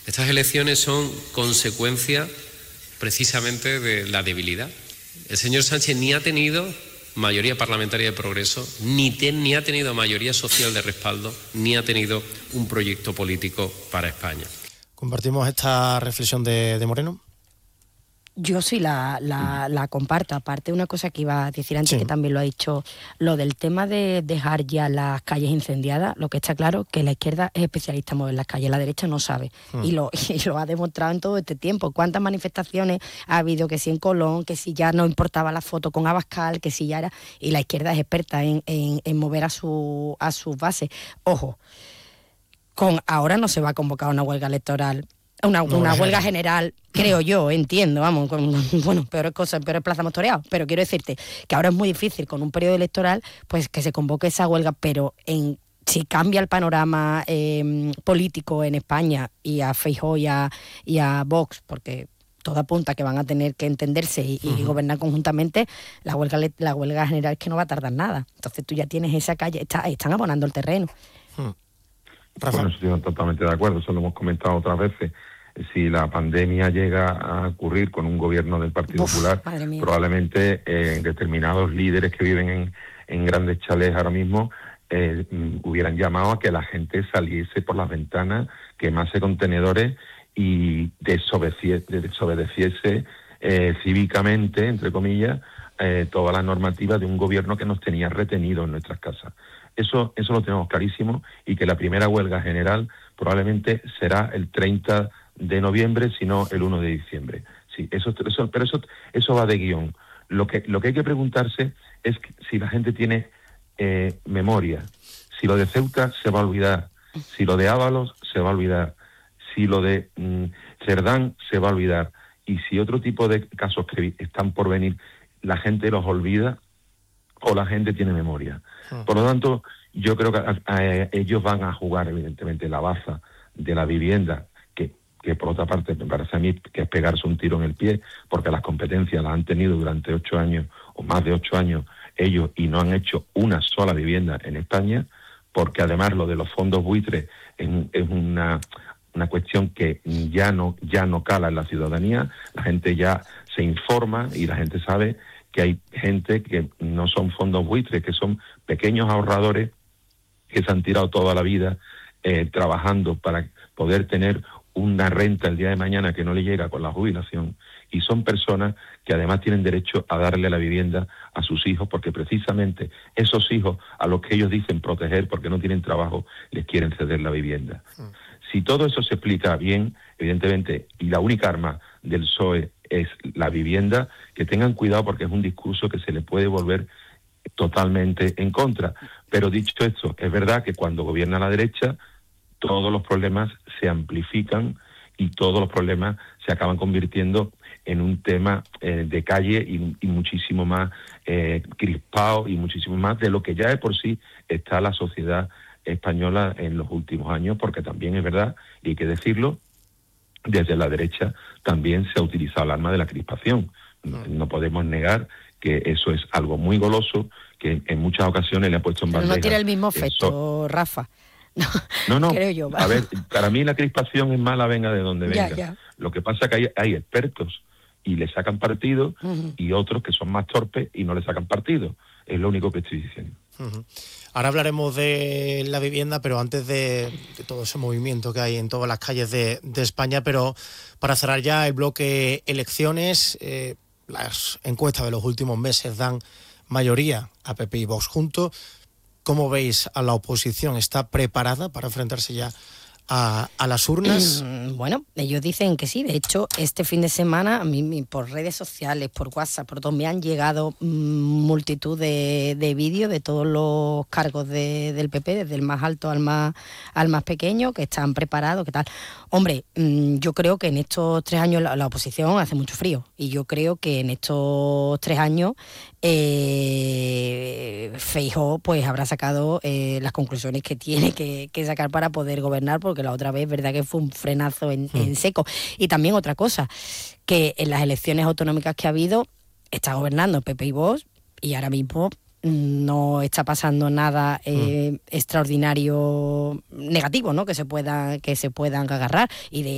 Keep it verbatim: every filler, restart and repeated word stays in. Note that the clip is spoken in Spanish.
Estas elecciones son consecuencia precisamente de la debilidad. El señor Sánchez ni ha tenido mayoría parlamentaria de progreso, ni, te, ni ha tenido mayoría social de respaldo, ni ha tenido un proyecto político para España. ¿Compartimos esta reflexión de, de Moreno? Yo sí la, la, la comparto. Aparte, una cosa que iba a decir antes, sí, que también lo ha dicho, lo del tema de dejar ya las calles incendiadas, lo que está claro que la izquierda es especialista en mover las calles, la derecha no sabe. Hmm. Y, lo, y lo ha demostrado en todo este tiempo. ¿Cuántas manifestaciones ha habido? Que si en Colón, que si ya no importaba la foto con Abascal, que si ya era... Y la izquierda es experta en, en, en mover a, su, a sus bases. Ojo, con ahora no se va a convocar una huelga electoral. Una, no, una huelga general, creo yo, entiendo, vamos, con, bueno, peores cosas, peores plazas hemos toreado, pero quiero decirte que ahora es muy difícil con un periodo electoral, pues que se convoque esa huelga, pero en si cambia el panorama eh, político en España y a Feijóo y a, y a Vox, porque todo apunta que van a tener que entenderse y, uh-huh. y gobernar conjuntamente, la huelga la huelga general es que no va a tardar nada. Entonces tú ya tienes esa calle, está, están abonando el terreno. Uh-huh. Bueno, estoy totalmente de acuerdo, eso lo hemos comentado otras veces. Si la pandemia llega a ocurrir con un gobierno del Partido Uf, Popular, probablemente eh, determinados líderes que viven en, en grandes chalés ahora mismo eh, hubieran llamado a que la gente saliese por las ventanas, quemase contenedores y desobedeciese, desobedeciese eh, cívicamente, entre comillas, eh, toda la normativa de un gobierno que nos tenía retenido en nuestras casas. Eso, eso lo tenemos clarísimo, y que la primera huelga general probablemente será el treinta de noviembre, sino el uno de diciembre. Sí, eso, eso, pero eso, eso va de guión. Lo que, lo que hay que preguntarse es si la gente tiene eh, memoria. Si lo de Ceuta se va a olvidar, si lo de Ábalos se va a olvidar, si lo de mm, Cerdán se va a olvidar, y si otro tipo de casos que están por venir, la gente los olvida o la gente tiene memoria. Uh-huh. Por lo tanto, yo creo que a, a, a ellos van a jugar, evidentemente, la baza de la vivienda, que, que por otra parte me parece a mí que es pegarse un tiro en el pie, porque las competencias las han tenido durante ocho años o más de ocho años ellos y no han hecho una sola vivienda en España, porque además lo de los fondos buitres es, es una, una cuestión que ya no, ya no cala en la ciudadanía. La gente ya se informa y la gente sabe que hay gente que no son fondos buitres, que son pequeños ahorradores que se han tirado toda la vida eh, trabajando para poder tener una renta el día de mañana que no le llega con la jubilación, y son personas que además tienen derecho a darle la vivienda a sus hijos, porque precisamente esos hijos a los que ellos dicen proteger porque no tienen trabajo, les quieren ceder la vivienda. Sí. Si todo eso se explica bien, evidentemente, y la única arma del P S O E es la vivienda, que tengan cuidado porque es un discurso que se le puede volver totalmente en contra. Pero dicho esto, es verdad que cuando gobierna la derecha, todos los problemas se amplifican y todos los problemas se acaban convirtiendo en un tema eh, de calle y, y muchísimo más eh, crispado y muchísimo más de lo que ya de por sí está la sociedad española en los últimos años, porque también es verdad, y hay que decirlo, desde la derecha también se ha utilizado el arma de la crispación. No, no podemos negar que eso es algo muy goloso, que en muchas ocasiones le ha puesto en bandeja. Pero no tiene el mismo efecto, eso... Rafa. No, no, no. Creo yo, a ver, para mí la crispación es mala, venga de donde venga. Ya, ya. Lo que pasa es que hay, hay expertos y le sacan partido, uh-huh. y otros que son más torpes y no le sacan partido. Es lo único que estoy diciendo. Uh-huh. Ahora hablaremos de la vivienda, pero antes de, de todo ese movimiento que hay en todas las calles de, de España, pero para cerrar ya el bloque elecciones, eh, las encuestas de los últimos meses dan mayoría a P P y Vox juntos. ¿Cómo veis a la oposición? ¿Está preparada para enfrentarse ya a, a las urnas? Mm, bueno, ellos dicen que sí. De hecho, este fin de semana, a mí por redes sociales, por WhatsApp, por todo, me han llegado mm, multitud de, de vídeos de todos los cargos de, del P P, desde el más alto al más, al más pequeño, que están preparados, que tal. Hombre, mm, yo creo que en estos tres años la, la oposición hace mucho frío, y yo creo que en estos tres años eh, Feijóo pues habrá sacado eh, las conclusiones que tiene que, que sacar para poder gobernar, porque la otra vez, verdad que fue un frenazo en, mm. en seco. Y también otra cosa, que en las elecciones autonómicas que ha habido, está gobernando P P y Vox, y ahora mismo no está pasando nada eh, mm. extraordinario negativo, ¿no? Que se pueda, que se puedan agarrar. Y de